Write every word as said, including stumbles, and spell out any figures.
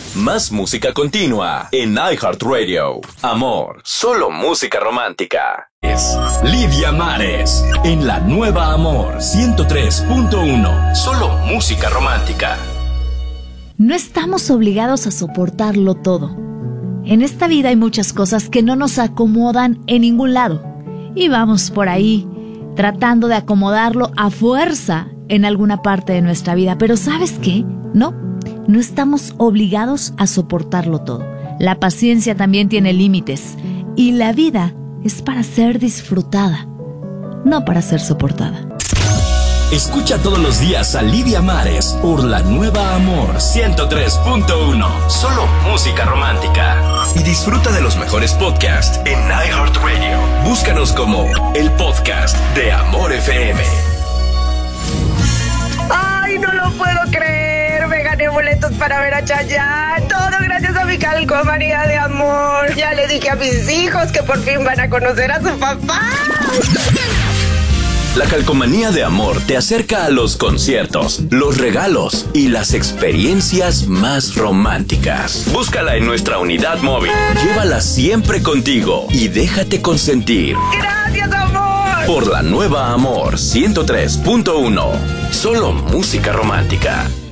Más música continua en iHeartRadio. Amor, solo música romántica. Es Lidia Mares en la nueva Amor ciento tres punto uno. Solo música romántica. No estamos obligados a soportarlo todo. En esta vida hay muchas cosas que no nos acomodan en ningún lado. Y vamos por ahí tratando de acomodarlo a fuerza en alguna parte de nuestra vida. Pero ¿sabes qué? No, no estamos obligados a soportarlo todo. La paciencia también tiene límites. Y la vida es para ser disfrutada, no para ser soportada. Escucha todos los días a Lidia Mares por la nueva Amor ciento tres punto uno. Solo música romántica. Y disfruta de los mejores podcasts en iHeartRadio. Búscanos como el podcast de Amor F M. ¡Ay, no lo puedo creer! Me gané boletos para ver a Chayanne. Todo gracias a mi calcomanía de amor. Ya le dije a mis hijos que por fin van a conocer a su papá. La calcomanía de Amor te acerca a los conciertos, los regalos y las experiencias más románticas. Búscala en nuestra unidad móvil. Llévala siempre contigo y déjate consentir. ¡Gracias, amor! Por la nueva Amor ciento tres punto uno. Solo música romántica.